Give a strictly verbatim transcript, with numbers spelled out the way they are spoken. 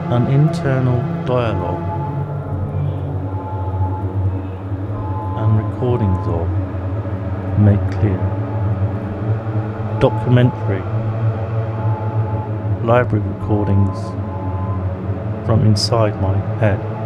An internal dialogue and recordings of made clear. Documentary. Library recordings from inside my head.